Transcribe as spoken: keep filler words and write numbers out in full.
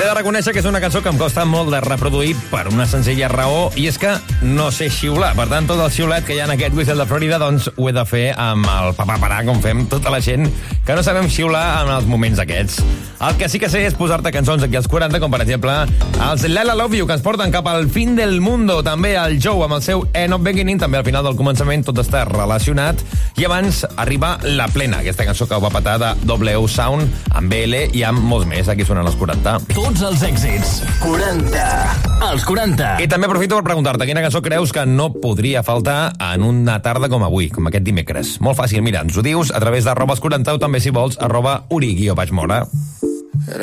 de reconèixer que és una cançó que em costa molt de reproduir per una senzilla raó, i és que no sé xiular. Per tant, tot el xiulet que hi ha en aquest Whistle de Florida, doncs ho he de fer amb el papaparà, com fem tota la gent que no sabem xiular en els moments aquests. El que sí que sé és posar-te cançons aquí als quaranta, com per exemple els Lala Love You, que ens porten cap al fin del mundo. També el Joe amb el seu End of Beginning, també al final del començament, tot està relacionat. I abans arriba La Plena, aquesta cançó que ho va patar de W Sound, amb B L i amb molts més. Aquí sonen els quaranta. Tots els èxits. quaranta. Els quaranta. I també aprofito per preguntar-te quina cançó creus que no podria faltar en una tarda com avui, com aquest dimecres. Molt fàcil, mira, ens ho dius a través d'arroba els quaranta o també, si vols, arroba uri guió baix mora.